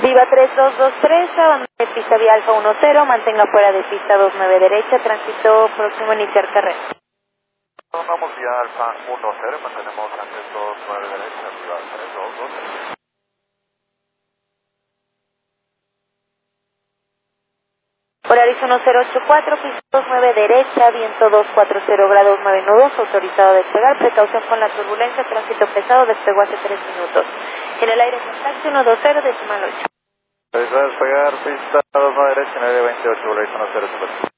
Viva 3223, abandono de pista vía Alfa 10, mantenga fuera de pista 29 derecha, tránsito próximo a iniciar carrera. Vamos vía Alfa 10, mantenemos antes 29 derecha, Viva 3223. Horario 1084, pista 29 derecha, viento 240 grados 9 nudos, autorizado a despegar, precaución con la turbulencia, tránsito pesado, despegó hace 3 minutos. En el aire contacto 120, decimal 8. Despegar, pista 29 derecha, 928, Horario 1084.